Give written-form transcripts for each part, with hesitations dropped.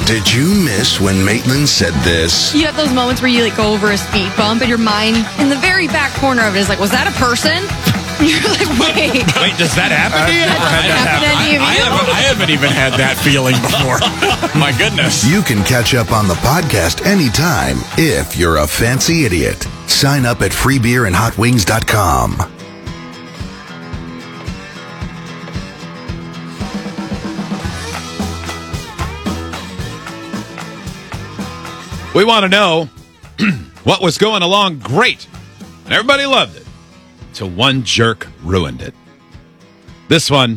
Did you miss when Maitland said this? You have those moments where you go over a speed bump and your mind in the very back corner of it is like, was that a person? You're like, wait. Wait, does that happen to you? I haven't even had that feeling before. My goodness. You can catch up on the podcast anytime if you're a fancy idiot. Sign up at freebeerandhotwings.com. We want to know what was going along great. And everybody loved it. Till one jerk ruined it. This one's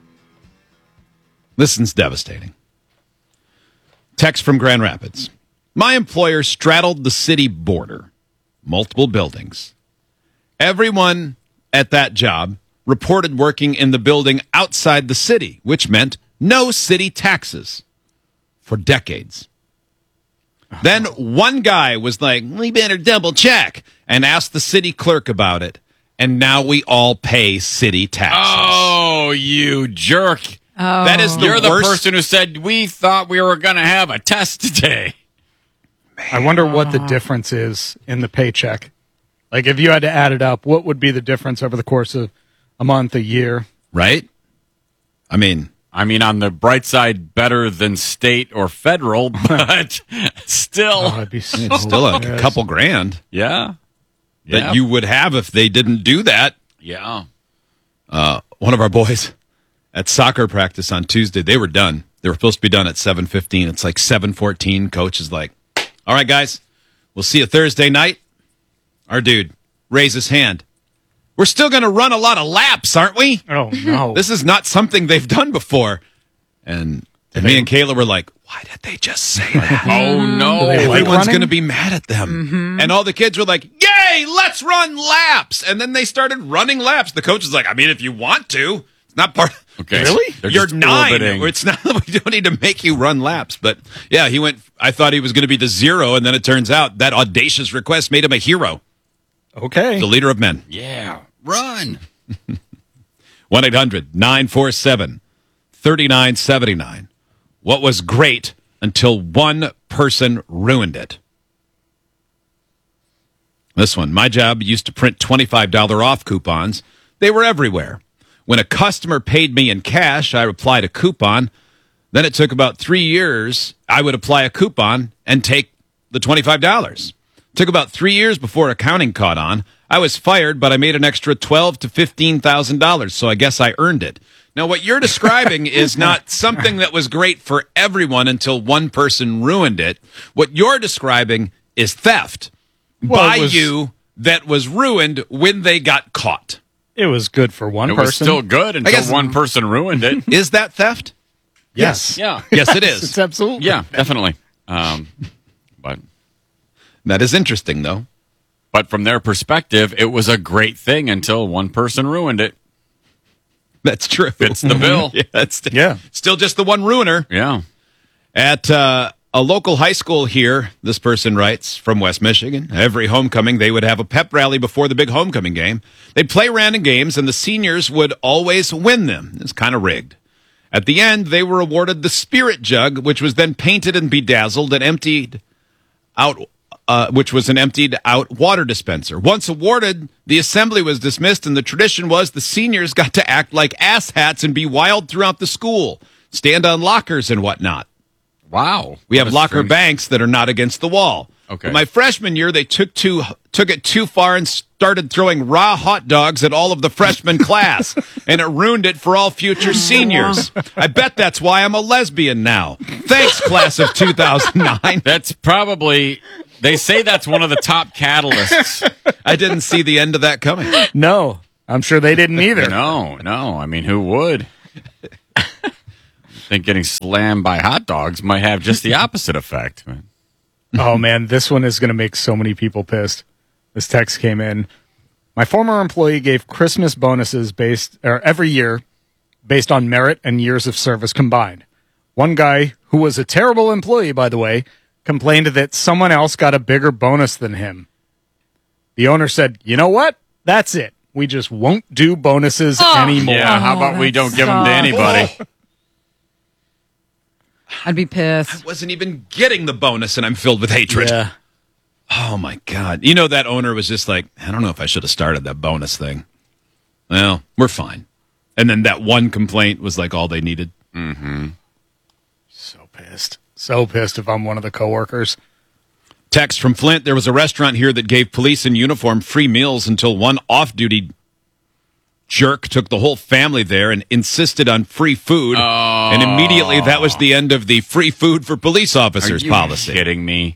devastating. Text from Grand Rapids. My employer straddled the city border. Multiple buildings. Everyone at that job reported working in the building outside the city, which meant no city taxes for decades. Then one guy was like, we better double check, and asked the city clerk about it. And now we all pay city taxes. Oh, you jerk. Oh. That is You're the worst. person who said, we thought we were going to have a test today. I wonder what the difference is in the paycheck. Like, if you had to add it up, what would be the difference over the course of a month, a year? Right? I mean, on the bright side, better than state or federal, but still. Oh, it'd be so it's still like a couple grand Yeah. that you would have if they didn't do that. Yeah. One of our boys at soccer practice on Tuesday, they were done. They were supposed to be done at 7:15. It's like 7:14. Coach is like, all right, guys, we'll see you Thursday night. Our dude raised his hand. We're still going to run a lot of laps, aren't we? Oh, no. This is not something they've done before. And me and Kayla were like, why did they just say that? Oh, no. they like Everyone's running? going to be mad at them. And all the kids were like, yay, let's run laps. And then they started running laps. The coach was like, if you want to. It's not part of... Okay. Really? They're You're just 9. orbiting. It's not. We don't need to make you run laps. But yeah, he went. I thought he was going to be the 0, and then it turns out that audacious request made him a hero, Okay. the leader of men. Yeah. Run. 1-800-947-3979. What was great until one person ruined it? This one. My job used to print $25 off coupons. They were everywhere. When a customer paid me in cash, I applied a coupon. Then it took about 3 years. I would apply a coupon and take the $25. Took about 3 years before accounting caught on. I was fired, but I made an extra $12,000 to $15,000, so I guess I earned it. Now, what you're describing is not something that was great for everyone until one person ruined it. What you're describing is theft by you that was ruined when they got caught. It was good for one It person. was still good until guess- one person ruined it. Is that theft? Yes. Yeah. Yes, it is. It's absolutely. Yeah, definitely. But That is interesting, though. from their perspective, it was a great thing until one person ruined it. That's true. Fits the bill. Yeah, it's Yeah. still just the one ruiner. Yeah. At a local high school here, this person writes, from West Michigan, every homecoming, they would have a pep rally before the big homecoming game. They'd play random games, and the seniors would always win them. It's kind of rigged. At the end, they were awarded the Spirit Jug, which was then painted and bedazzled and emptied out, which was an emptied-out water dispenser. Once awarded, the assembly was dismissed, and the tradition was the seniors got to act like asshats and be wild throughout the school, stand on lockers and whatnot. Wow. We have What a locker strange- banks that are not against the wall. Okay. But my freshman year, they took it too far and started throwing raw hot dogs at all of the freshman class, and it ruined it for all future seniors. I bet that's why I'm a lesbian now. Thanks, class of 2009. That's probably, they say that's one of the top catalysts. I didn't see the end of that coming. No, I'm sure they didn't either. No. I mean, who would? I think getting slammed by hot dogs might have just the opposite effect. Oh, man, this one is going to make so many people pissed. This text came in. My former employee gave Christmas bonuses every year based on merit and years of service combined. One guy, who was a terrible employee, by the way, complained that someone else got a bigger bonus than him. The owner said, you know what? That's it. We just won't do bonuses anymore. Yeah, how about we don't give them to anybody? I'd be pissed. Wasn't even getting the bonus, and I'm filled with hatred. Yeah. Oh, my God. You know, that owner was just like, I don't know if I should have started that bonus thing. Well, we're fine. And then that one complaint was like all they needed. So pissed. So pissed if I'm one of the coworkers. Text from Flint. There was a restaurant here that gave police in uniform free meals until one off-duty jerk took the whole family there and insisted on free food. And immediately that was the end of the free food for police officers Are you policy. kidding me?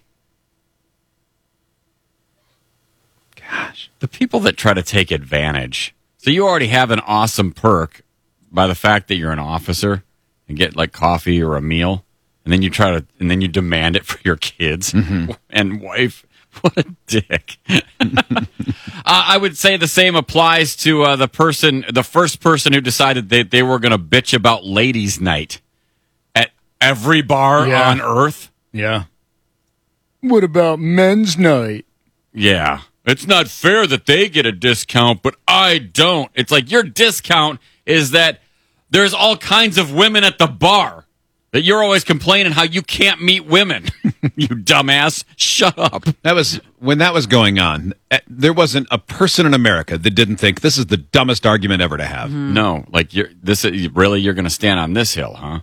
Gosh. The people that try to take advantage. So you already have an awesome perk by the fact that you're an officer and get like coffee or a meal, and then you demand it for your kids and wife. What a dick. I would say the same applies to the first person who decided they were going to bitch about ladies' night at every bar on earth. Yeah. What about men's night? Yeah. It's not fair that they get a discount, but I don't. It's like your discount is that there's all kinds of women at the bar. That you're always complaining how you can't meet women. You dumbass. Shut up. That was when that was going on. There wasn't a person in America that didn't think this is the dumbest argument ever to have. No, like you're going to stand on this hill, huh?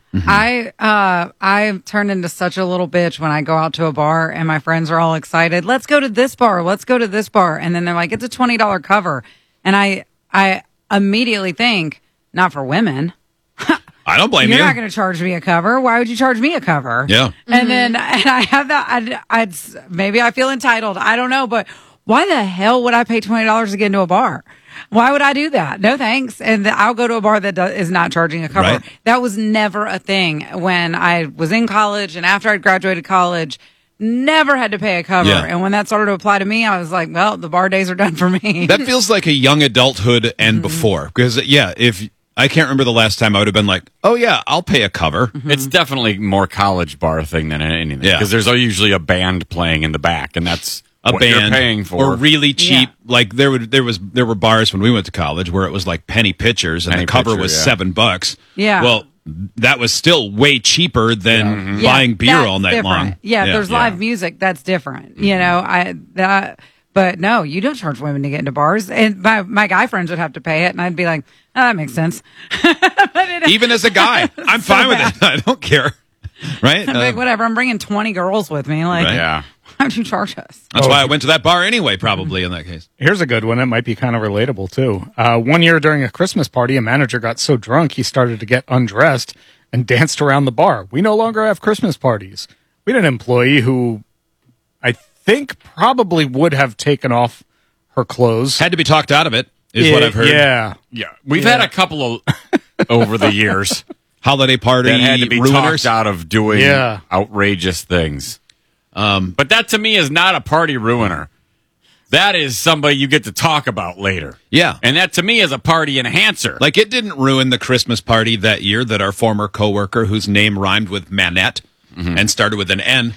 I turn into such a little bitch when I go out to a bar and my friends are all excited. Let's go to this bar. Let's go to this bar. And then they're like, it's a $20 cover. And I immediately think, not for women. I don't blame you. You're not going to charge me a cover. Why would you charge me a cover? Yeah. And I have that. I'd maybe I feel entitled. I don't know, but why the hell would I pay $20 to get into a bar? Why would I do that? No thanks. And I'll go to a bar that is not charging a cover. Right. That was never a thing when I was in college and after I'd graduated college. Never had to pay a cover. Yeah. And when that started to apply to me, I was like, well, the bar days are done for me. That feels like a young adulthood and before. Because, if I can't remember the last time I would have been like, oh, yeah, I'll pay a cover. It's definitely more college bar thing than anything. Yeah. Because there's usually a band playing in the back, and that's A what band you're paying for. or really cheap. Yeah. Like there were bars when we went to college where it was like penny pitchers and Penny the cover pitcher, was yeah. $7. Yeah. Well, that was still way cheaper than Yeah, buying beer that's all night different. long. Yeah, if there's live music, that's different. You know, but no, you don't charge women to get into bars. And my guy friends would have to pay it, and I'd be like, oh, that makes sense. Even as a guy, I'm fine with it. I don't care. Right? I'm like, whatever. I'm bringing 20 girls with me. Like, Right. Yeah. why don't you charge us? That's why I went to that bar anyway, probably in that case. Here's a good one. It might be kind of relatable, too. One year during a Christmas party, a manager got so drunk he started to get undressed and danced around the bar. We no longer have Christmas parties. We had an employee who I think probably would have taken off her clothes. Had to be talked out of it, is what I've heard. Yeah. Yeah. We've had a couple of over the years Holiday party that had to be ruiners. talked out of doing Yeah. outrageous things. But that to me is not a party ruiner. That is somebody you get to talk about later. Yeah. And that to me is a party enhancer. Like, it didn't ruin the Christmas party that year that our former coworker, whose name rhymed with Manette and started with an N,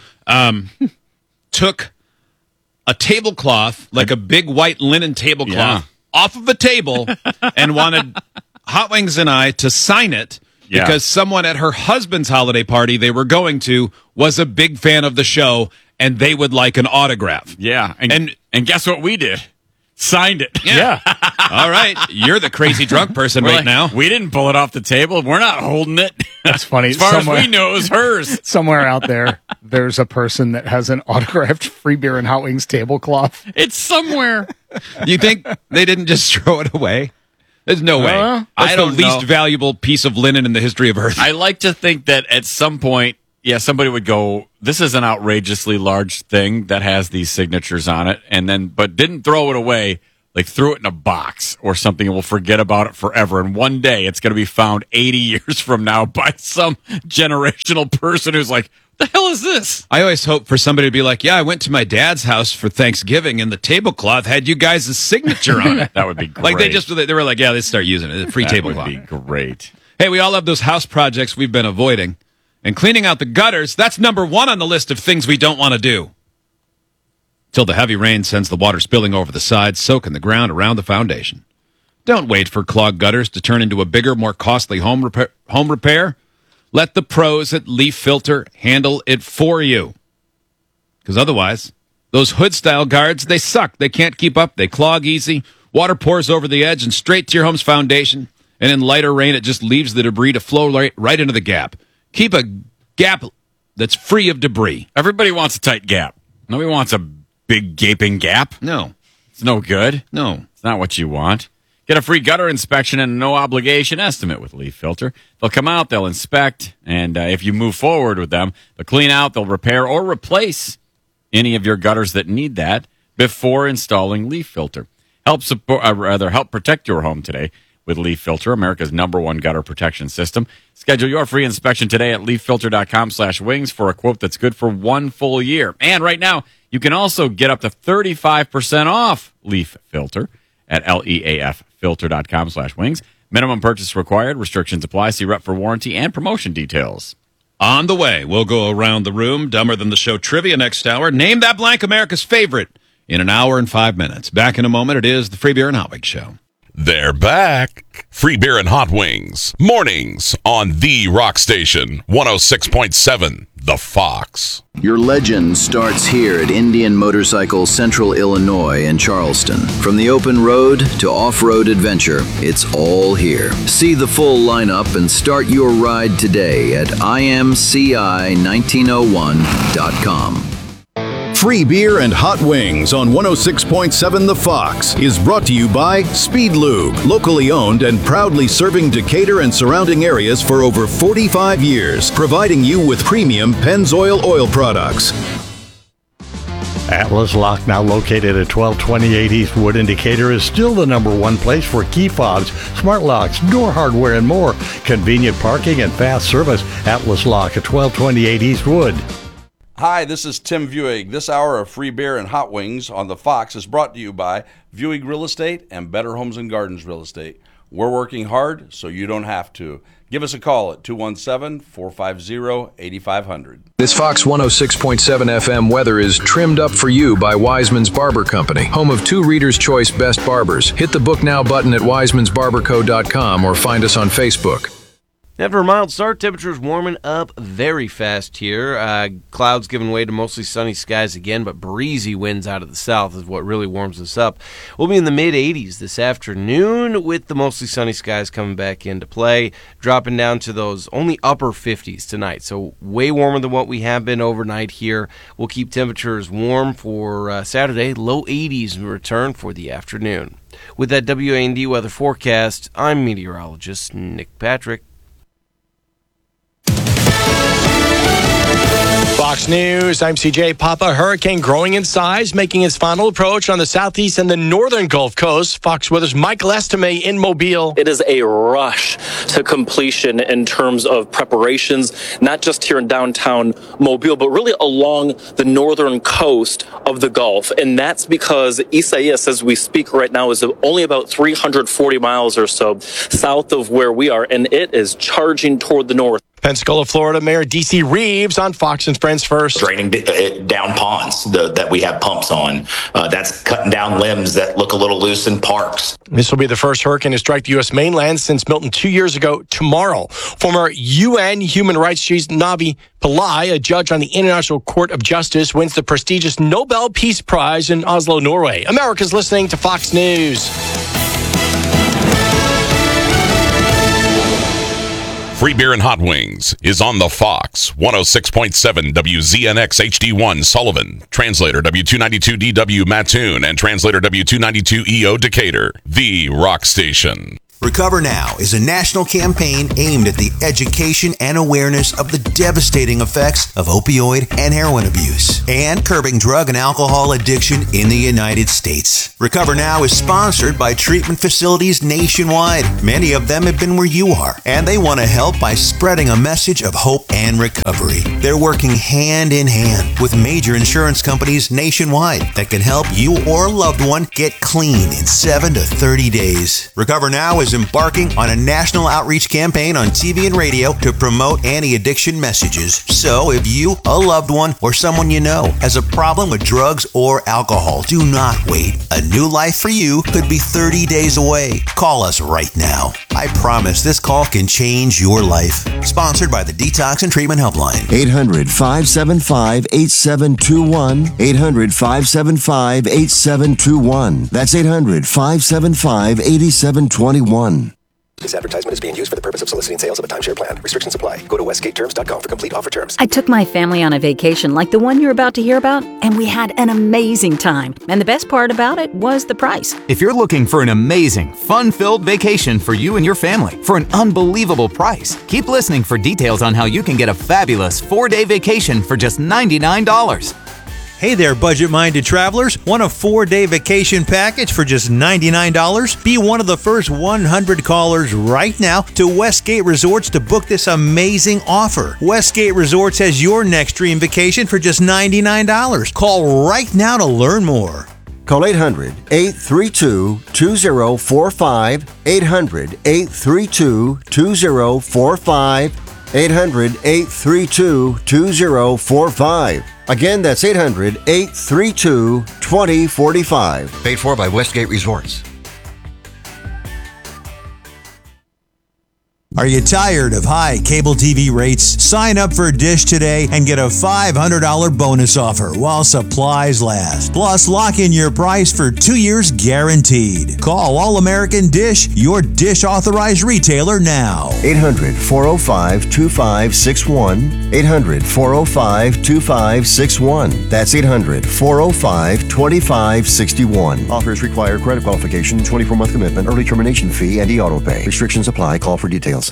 took a tablecloth, like a big white linen tablecloth, off of a table and wanted Hot Wings and I to sign it because someone at her husband's holiday party they were going to was a big fan of the show and they would like an autograph. Yeah. And guess what we did? Signed it. Yeah. All right. You're the crazy drunk person We're right like, now. We didn't pull it off the table. We're not holding it. That's funny. As far as we know, it was hers. Somewhere out there, there's a person that has an autographed free beer and Hot Wings tablecloth. It's somewhere. You think they didn't just throw it away? There's no way. That's I the don't least know. valuable piece of linen in the history of Earth. I like to think that at some point, somebody would go, this is an outrageously large thing that has these signatures on it, but didn't throw it away, like threw it in a box or something, and we'll forget about it forever. And one day it's going to be found 80 years from now by some generational person who's like, the hell is this? I always hope for somebody to be like, yeah, I went to my dad's house for Thanksgiving and the tablecloth had you guys' signature on it. That would be great. Like they were like, yeah, let's start using it. Free that tablecloth. would be great. Hey, we all have those house projects we've been avoiding. And cleaning out the gutters, that's number one on the list of things we don't want to do. Till the heavy rain sends the water spilling over the sides, soaking the ground around the foundation. Don't wait for clogged gutters to turn into a bigger, more costly home repair. Let the pros at Leaf Filter handle it for you. Because otherwise, those hood-style guards, they suck. They can't keep up. They clog easy. Water pours over the edge and straight to your home's foundation. And in lighter rain, it just leaves the debris to flow right into the gap. Keep a gap that's free of debris. Everybody wants a tight gap. Nobody wants a big gaping gap. No. It's no good. No. It's not what you want. Get a free gutter inspection and a no-obligation estimate with Leaf Filter. They'll come out, they'll inspect, and if you move forward with them, they'll clean out, they'll repair or replace any of your gutters that need that before installing Leaf Filter. Help protect your home today with Leaf Filter, America's #1 gutter protection system. Schedule your free inspection today at leaffilter.com/wings for a quote that's good for 1 full year. And right now, you can also get up to 35% off Leaf Filter at leaffilter.com/wings. Minimum purchase required. Restrictions apply. See rep for warranty and promotion details. On the way, we'll go around the room. Dumber Than the Show trivia next hour. Name that blank, America's favorite, in an hour and 5 minutes. Back in a moment. It is the Free Beer and Hot Wings Show. They're back. Free Beer and Hot Wings. Mornings on The Rock Station, 106.7, The Fox. Your legend starts here at Indian Motorcycle Central Illinois in Charleston. From the open road to off-road adventure, it's all here. See the full lineup and start your ride today at imci1901.com. Free Beer and Hot Wings on 106.7 The Fox is brought to you by Speed Lube, locally owned and proudly serving Decatur and surrounding areas for over 45 years, providing you with premium Pennzoil oil products. Atlas Lock, now located at 1228 Eastwood in Decatur, is still the #1 place for key fobs, smart locks, door hardware, and more. Convenient parking and fast service. Atlas Lock at 1228 Eastwood. Hi, this is Tim Viewing. This hour of Free Beer and Hot Wings on the Fox is brought to you by Viewing Real Estate and Better Homes and Gardens Real Estate. We're working hard so you don't have to. Give us a call at 217-450-8500. This Fox 106.7 FM weather is trimmed up for you by Wiseman's Barber Company, home of 2 Reader's Choice Best Barbers. Hit the Book Now button at wisemansbarberco.com or find us on Facebook. After a mild start, temperatures warming up very fast here. Clouds giving way to mostly sunny skies again, but breezy winds out of the south is what really warms us up. We'll be in the mid-80s this afternoon with the mostly sunny skies coming back into play, dropping down to those only upper 50s tonight. So way warmer than what we have been overnight here. We'll keep temperatures warm for Saturday, low 80s in return for the afternoon. With that WAND weather forecast, I'm meteorologist Nick Patrick. Fox News, I'm CJ Papa. Hurricane growing in size, making its final approach on the southeast and the northern Gulf Coast. Fox Weather's Michael Estime in Mobile. It is a rush to completion in terms of preparations, not just here in downtown Mobile, but really along the northern coast of the Gulf. And that's because Isaias, as we speak right now, is only about 340 miles or so south of where we are, and it is charging toward the north. Pensacola, Florida Mayor D.C. Reeves on Fox and Friends First. Draining down ponds that we have pumps on. That's cutting down limbs that look a little loose in parks. This will be the first hurricane to strike the U.S. mainland since Milton 2 years ago tomorrow. Former UN human rights chief Navi Pillai, a judge on the International Court of Justice, wins the prestigious Nobel Peace Prize in Oslo, Norway. America's listening to Fox News. Free Beer and Hot Wings is on the Fox, 106.7 WZNX HD1 Sullivan, translator W292DW Mattoon, and translator W292EO Decatur, the rock station. Recover Now is a national campaign aimed at the education and awareness of the devastating effects of opioid and heroin abuse and curbing drug and alcohol addiction in the United States. Recover Now is sponsored by treatment facilities nationwide. Many of them have been where you are, and they want to help by spreading a message of hope and recovery. They're working hand in hand with major insurance companies nationwide that can help you or a loved one get clean in 7 to 30 days. Recover Now is is embarking on a national outreach campaign on TV and radio to promote anti-addiction messages. So if you, a loved one, or someone you know has a problem with drugs or alcohol, do not wait. A new life for you could be 30 days away. Call us right now. I promise this call can change your life. Sponsored by the Detox and Treatment Helpline. 800-575-8721. 800-575-8721. That's 800-575-8721. This advertisement is being used for the purpose of soliciting sales of a timeshare plan. Restrictions apply. Go to westgateterms.com for complete offer terms. I took my family on a vacation like the one you're about to hear about, and we had an amazing time. And the best part about it was the price. If you're looking for an amazing, fun-filled vacation for you and your family for an unbelievable price, keep listening for details on how you can get a fabulous 4-day vacation for just $99. Hey there, budget-minded travelers. Want a 4-day vacation package for just $99? Be one of the first 100 callers right now to Westgate Resorts to book this amazing offer. Westgate Resorts has your next dream vacation for just $99. Call right now to learn more. Call 800-832-2045, 800-832-2045, 800-832-2045. Again, that's 800-832-2045. Paid for by Westgate Resorts. Are you tired of high cable TV rates? Sign up for Dish today and get a $500 bonus offer while supplies last. Plus, lock in your price for 2 years guaranteed. Call All American Dish, your Dish authorized retailer now. 800-405-2561. 800-405-2561. That's 800-405-2561. Offers require credit qualification, 24-month commitment, early termination fee, and e-auto pay. Restrictions apply. Call for details.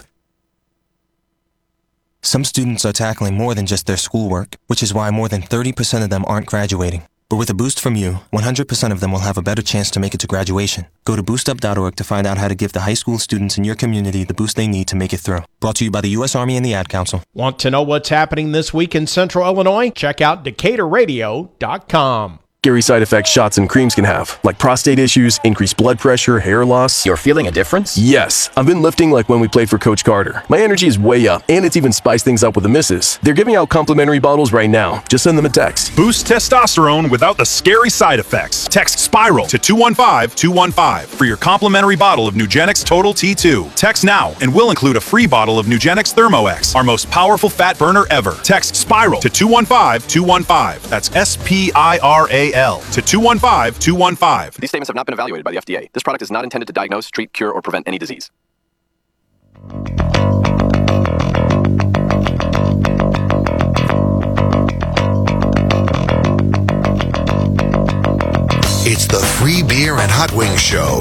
Some students are tackling more than just their schoolwork, which is why more than 30% of them aren't graduating. But with a boost from you, 100% of them will have a better chance to make it to graduation. Go to boostup.org to find out how to give the high school students in your community the boost they need to make it through. Brought to you by the U.S. Army and the Ad Council. Want to know what's happening this week in Central Illinois? Check out DecaturRadio.com. Scary side effects shots and creams can have, like prostate issues, increased blood pressure, hair loss. You're feeling a difference? Yes. I've been lifting like when we played for Coach Carter. My energy is way up, and it's even spiced things up with the misses. They're giving out complimentary bottles right now. Just send them a text. Boost testosterone without the scary side effects. Text SPIRAL to 215-215 for your complimentary bottle of Nugenix Total T2. Text now, and we'll include a free bottle of Nugenix ThermoX, our most powerful fat burner ever. Text SPIRAL to 215-215. That's SPIRAL to 215-215. These statements have not been evaluated by the FDA. This product is not intended to diagnose, treat, cure, or prevent any disease. It's the Free Beer and Hot Wings Show.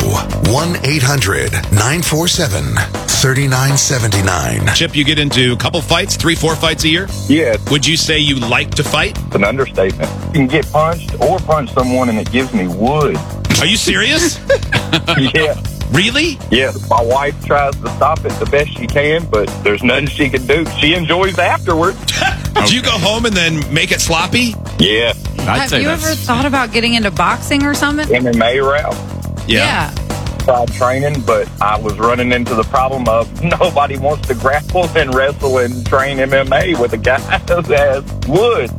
1-800-947-3979. Chip, you get into a couple fights, 3-4 fights a year? Yeah. Would you say you like to fight? It's an understatement. You can get punched or punch someone and it gives me wood. Are you serious? Yeah. Really? Yeah. My wife tries to stop it the best she can, but there's nothing she can do. She enjoys afterwards. Do you go home and then make it sloppy? Yeah. Have you ever thought about getting into boxing or something? MMA route. Yeah. Tried training, but I was running into the problem of nobody wants to grapple and wrestle and train MMA with a guy that has wood.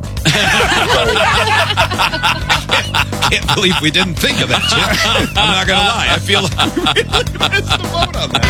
Can't believe we didn't think of that, Chip. I'm not going to lie. I feel like we really missed the boat on that.